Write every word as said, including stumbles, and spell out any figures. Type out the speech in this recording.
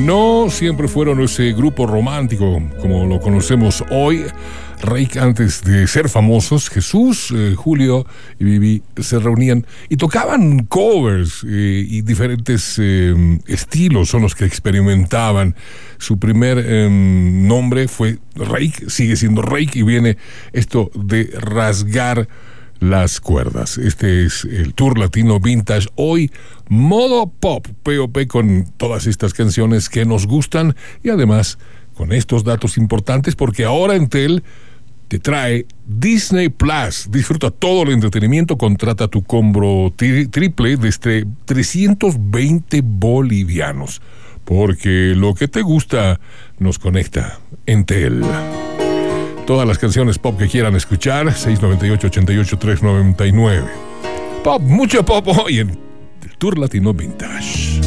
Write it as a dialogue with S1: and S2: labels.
S1: no siempre fueron ese grupo romántico como lo conocemos hoy. Reik, antes de ser famosos, Jesús, eh, Julio y Vivi se reunían y tocaban covers eh, y diferentes eh, estilos son los que experimentaban. Su primer eh, nombre fue Reik, sigue siendo Reik, y viene esto de rasgar las cuerdas. Este es el Tour Latino Vintage. Hoy, modo pop, P O P, con todas estas canciones que nos gustan y además con estos datos importantes, porque ahora Entel te trae Disney Plus. Disfruta todo el entretenimiento, contrata tu combo tri- triple desde trescientos veinte bolivianos, porque lo que te gusta nos conecta. Entel. Todas las canciones pop que quieran escuchar, seis nueve ocho, ocho ocho, tres nueve nueve. Pop, mucho pop hoy en el Tour Latino Vintage.